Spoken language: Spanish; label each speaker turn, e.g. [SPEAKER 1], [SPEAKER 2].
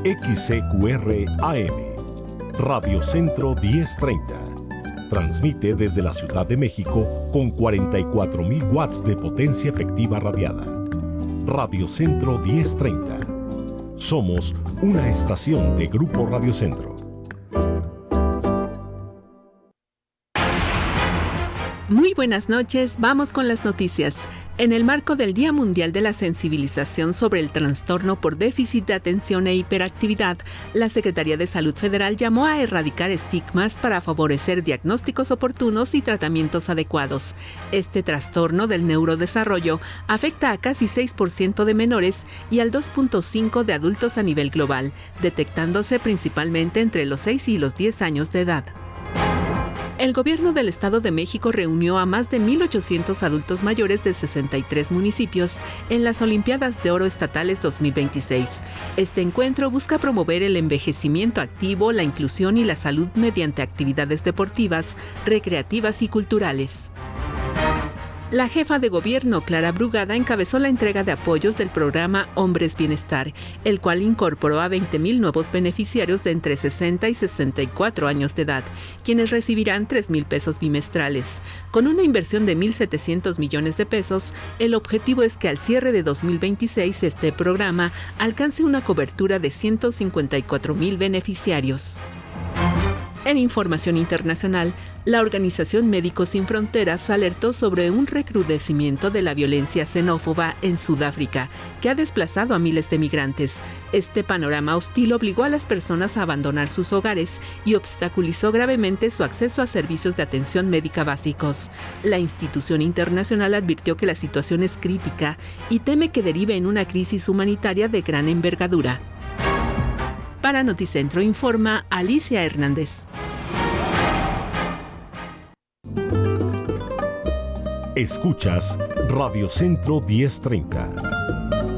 [SPEAKER 1] XCQR AM, Radio Centro 1030. Transmite desde la Ciudad de México con 44.000 watts de potencia efectiva radiada. Radio Centro 1030. Somos una estación de Grupo Radio Centro.
[SPEAKER 2] Muy buenas noches, vamos con las noticias. En el marco del Día Mundial de la Sensibilización sobre el Trastorno por Déficit de Atención e Hiperactividad, la Secretaría de Salud Federal llamó a erradicar estigmas para favorecer diagnósticos oportunos y tratamientos adecuados. Este trastorno del neurodesarrollo afecta a casi 6% de menores y al 2.5% de adultos a nivel global, detectándose principalmente entre los 6 y los 10 años de edad. El gobierno del Estado de México reunió a más de 1,800 adultos mayores de 63 municipios en las Olimpiadas de Oro Estatales 2026. Este encuentro busca promover el envejecimiento activo, la inclusión y la salud mediante actividades deportivas, recreativas y culturales. La jefa de gobierno, Clara Brugada, encabezó la entrega de apoyos del programa Hombres Bienestar, el cual incorporó a 20,000 nuevos beneficiarios de entre 60 y 64 años de edad, quienes recibirán 3,000 pesos bimestrales. Con una inversión de 1,700 millones de pesos, el objetivo es que al cierre de 2026 este programa alcance una cobertura de 154,000 beneficiarios. En información internacional, la Organización Médicos Sin Fronteras alertó sobre un recrudecimiento de la violencia xenófoba en Sudáfrica, que ha desplazado a miles de migrantes. Este panorama hostil obligó a las personas a abandonar sus hogares y obstaculizó gravemente su acceso a servicios de atención médica básicos. La institución internacional advirtió que la situación es crítica y teme que derive en una crisis humanitaria de gran envergadura. Para Noticentro informa Alicia Hernández.
[SPEAKER 1] Escuchas Radio Centro 1030.